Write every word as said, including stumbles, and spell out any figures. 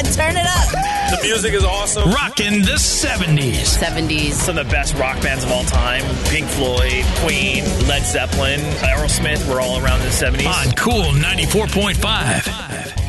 Turn it up. The music is awesome. Rockin' the seventies. seventies. Some of the best rock bands of all time. Pink Floyd, Queen, Led Zeppelin, Aerosmith were all around in the seventies. On Cool ninety-four point five.